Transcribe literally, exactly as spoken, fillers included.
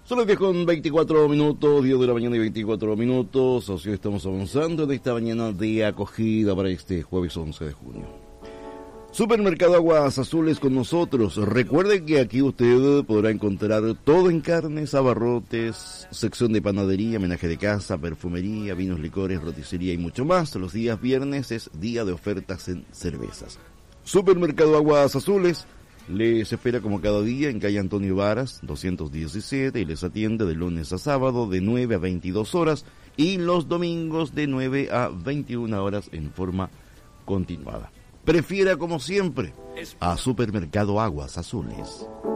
Son las diez con veinticuatro minutos, diez de la mañana y veinticuatro minutos. Así estamos avanzando en esta mañana de acogida para este jueves once de junio. Supermercado Aguas Azules con nosotros. Recuerde que aquí usted podrá encontrar todo en carnes, abarrotes, sección de panadería, menaje de casa, perfumería, vinos, licores, roticería y mucho más. Los días viernes es día de ofertas en cervezas. Supermercado Aguas Azules les espera como cada día en calle Antonio Varas, doscientos diecisiete, y les atiende de lunes a sábado de nueve a veintidós horas y los domingos de nueve a veintiuna horas en forma continuada. Prefiera, como siempre, a Supermercado Aguas Azules.